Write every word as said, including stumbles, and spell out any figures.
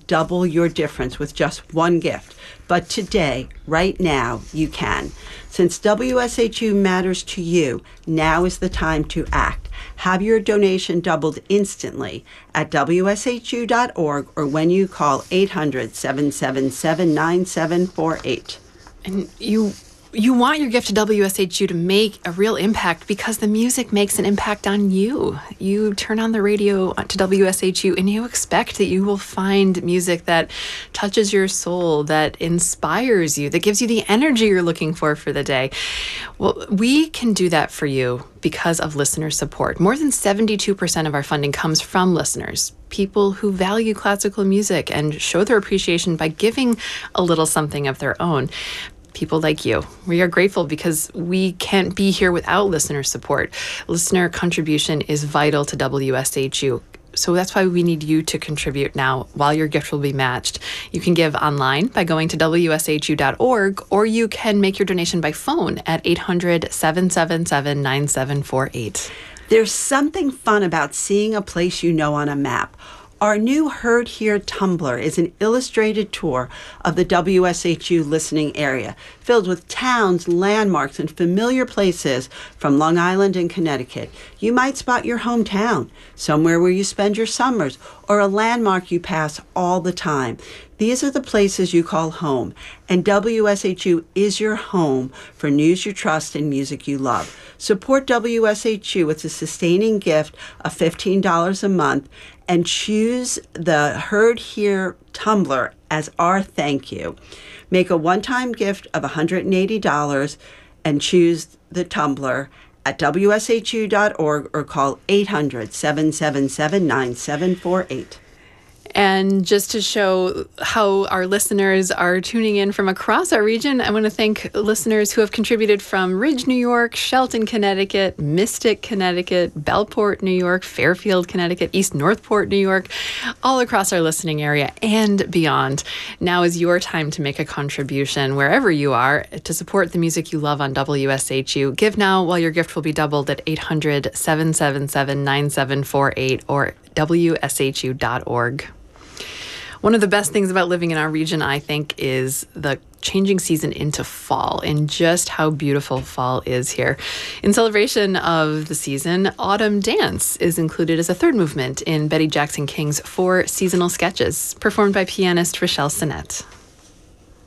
double your difference with just one gift. But today, right now, you can. Since W S H U matters to you, now is the time to act. Have your donation doubled instantly at W S H U dot org or when you call eight hundred, seven seven seven, nine seven four eight. And you you want your gift to W S H U to make a real impact because the music makes an impact on you. You turn on the radio to W S H U and you expect that you will find music that touches your soul, that inspires you, that gives you the energy you're looking for for the day. Well, we can do that for you because of listener support. More than seventy-two percent of our funding comes from listeners, people who value classical music and show their appreciation by giving a little something of their own. People like you. We are grateful because we can't be here without listener support. Listener contribution is vital to W S H U. So that's why we need you to contribute now while your gift will be matched. You can give online by going to W S H U dot org, or you can make your donation by phone at eight hundred, seven seven seven, nine seven four eight. There's something fun about seeing a place you know on a map. Our new Heard Here Tumbler is an illustrated tour of the W S H U listening area, filled with towns, landmarks, and familiar places from Long Island and Connecticut. You might spot your hometown, somewhere where you spend your summers, or a landmark you pass all the time. These are the places you call home, and W S H U is your home for news you trust and music you love. Support W S H U with a sustaining gift of fifteen dollars a month and choose the Heard Here Tumbler as our thank you. Make a one-time gift of one hundred eighty dollars and choose the Tumbler at W S H U dot org or call eight hundred, seven seven seven, nine seven four eight. And just to show how our listeners are tuning in from across our region, I want to thank listeners who have contributed from Ridge, New York, Shelton, Connecticut, Mystic, Connecticut, Bellport, New York, Fairfield, Connecticut, East Northport, New York, all across our listening area and beyond. Now is your time to make a contribution wherever you are to support the music you love on W S H U. Give now while your gift will be doubled at eight hundred, seven seven seven, nine seven four eight or W S H U dot org. One of the best things about living in our region, I think, is the changing season into fall and just how beautiful fall is here. In celebration of the season, Autumn Dance is included as a third movement in Betty Jackson King's four seasonal sketches, performed by pianist Rochelle Sinnett.